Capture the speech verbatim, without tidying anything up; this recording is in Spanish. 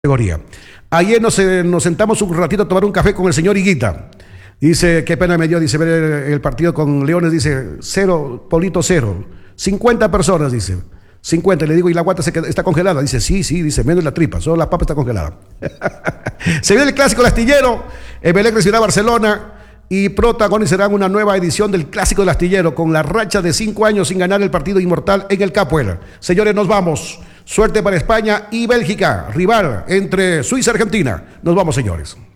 categoría. Ayer nos, eh, nos sentamos un ratito a tomar un café con el señor Higuita. Dice, qué pena me dio, dice, ver el, el partido con Leones, dice, cero, Polito cero. cincuenta personas, dice. cincuenta, le digo, ¿y la guata se queda, está congelada? Dice, sí, sí, dice, menos la tripa, solo la papa está congelada. Se viene el clásico del Astillero, en Belén recibirá Barcelona y protagonizarán una nueva edición del clásico del Astillero con la racha de cinco años sin ganar el partido inmortal en el Capuela. Señores, nos vamos. Suerte para España y Bélgica, rival entre Suiza y Argentina. Nos vamos, señores.